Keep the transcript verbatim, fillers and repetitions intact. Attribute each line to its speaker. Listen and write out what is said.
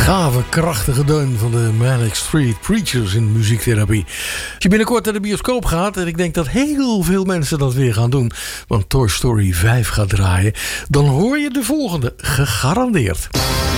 Speaker 1: Gave, krachtige deun van de Manic Street Preachers in muziektherapie. Als je binnenkort naar de bioscoop gaat, en ik denk dat heel veel mensen dat weer gaan doen, want Toy Story vijf gaat draaien, dan hoor je de volgende, gegarandeerd.